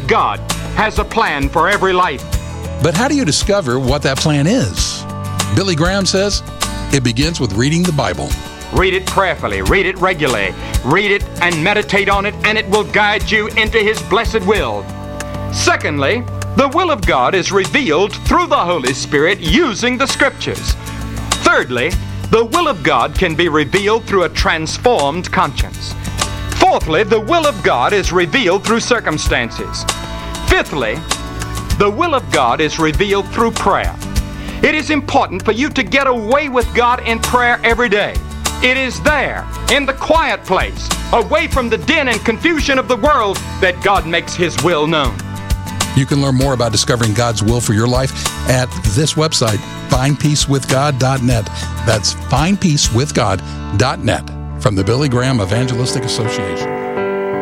that God has a plan for every life. But how do you discover what that plan is? Billy Graham says it begins with reading the Bible. Read it prayerfully, read it regularly, read it and meditate on it, and it will guide you into His blessed will. Secondly, the will of God is revealed through the Holy Spirit using the Scriptures. Thirdly, the will of God can be revealed through a transformed conscience. Fourthly, the will of God is revealed through circumstances. Fifthly, the will of God is revealed through prayer. It is important for you to get away with God in prayer every day. It is there, in the quiet place, away from the din and confusion of the world, that God makes His will known. You can learn more about discovering God's will for your life at this website, findpeacewithgod.net. That's findpeacewithgod.net from the Billy Graham Evangelistic Association.